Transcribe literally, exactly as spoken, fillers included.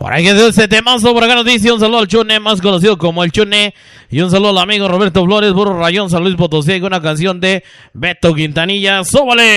Por ahí quedó ese temazo, por acá nos dice un saludo al Chune, más conocido como el Chune, y un saludo al amigo Roberto Flores, Burro Rayón, San Luis Potosí, con una canción de Beto Quintanilla. ¡Súbale!